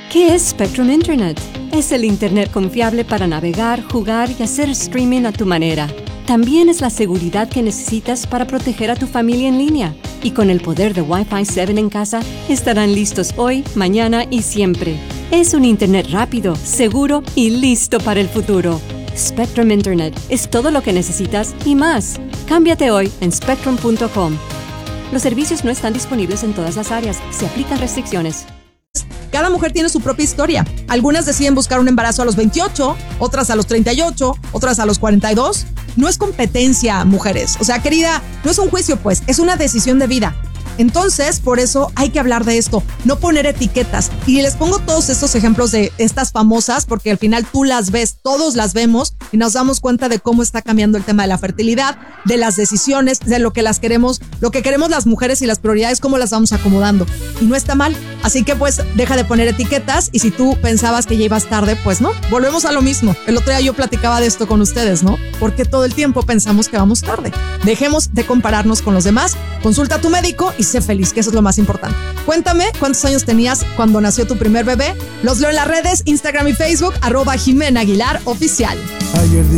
¿Qué es Spectrum Internet? Es el Internet confiable para navegar, jugar y hacer streaming a tu manera. También es la seguridad que necesitas para proteger a tu familia en línea. Y con el poder de Wi-Fi 7 en casa, estarán listos hoy, mañana y siempre. Es un Internet rápido, seguro y listo para el futuro. Spectrum Internet es todo lo que necesitas y más. Cámbiate hoy en spectrum.com. Los servicios no están disponibles en todas las áreas. Se aplican restricciones. Cada mujer tiene su propia historia. Algunas deciden buscar un embarazo a los 28, otras a los 38, otras a los 42. No es competencia, mujeres. O sea, querida, no es un juicio, pues, es una decisión de vida. Entonces, por eso hay que hablar de esto, no poner etiquetas. Y les pongo todos estos ejemplos de estas famosas, porque al final tú las ves, todos las vemos, y nos damos cuenta de cómo está cambiando el tema de la fertilidad, de las decisiones, de lo que queremos las mujeres y las prioridades, cómo las vamos acomodando. Y no está mal. Así que pues deja de poner etiquetas, y si tú pensabas que ya ibas tarde, pues no, volvemos a lo mismo. El otro día yo platicaba de esto con ustedes, ¿no? Porque todo el tiempo pensamos que vamos tarde. Dejemos de compararnos con los demás, consulta a tu médico y sé feliz, que eso es lo más importante. Cuéntame cuántos años tenías cuando nació tu primer bebé. Los leo en las redes, Instagram y Facebook, @Jimena Aguilar Oficial.